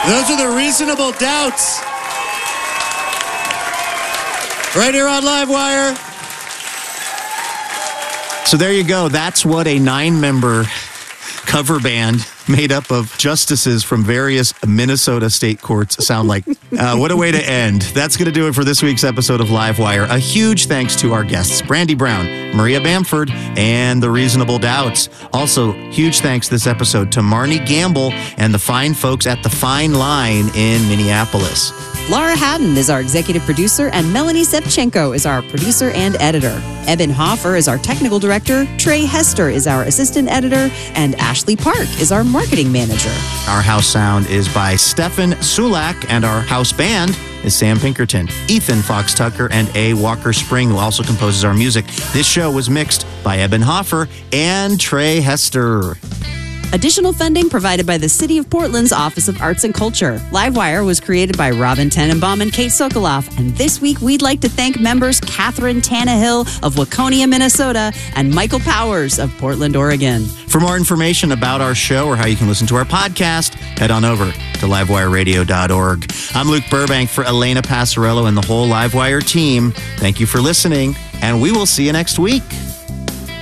Those are the Reasonable Doubts. Right here on Livewire. So there you go. That's what a 9-member cover band made up of justices from various Minnesota state courts sound like. What a way to end. That's going to do it for this week's episode of Livewire. A huge thanks to our guests, Brandy Brown, Maria Bamford, and the Reasonable Doubts. Also, huge thanks this episode to Marnie Gamble and the fine folks at The Fine Line in Minneapolis. Laura Haddon is our executive producer, and Melanie Sepchenko is our producer and editor. Eben Hoffer is our technical director, Trey Hester is our assistant editor, and Ashley Park is our marketing manager. Our house sound is by Stefan Sulak, and our house band is Sam Pinkerton, Ethan Fox Tucker, and A. Walker Spring, who also composes our music. This show was mixed by Eben Hoffer and Trey Hester. Additional funding provided by the City of Portland's Office of Arts and Culture. Livewire was created by Robin Tenenbaum and Kate Sokoloff. And this week, we'd like to thank members Catherine Tannehill of Waconia, Minnesota, and Michael Powers of Portland, Oregon. For more information about our show or how you can listen to our podcast, head on over to livewireradio.org. I'm Luke Burbank for Elena Passarello and the whole Livewire team. Thank you for listening, and we will see you next week.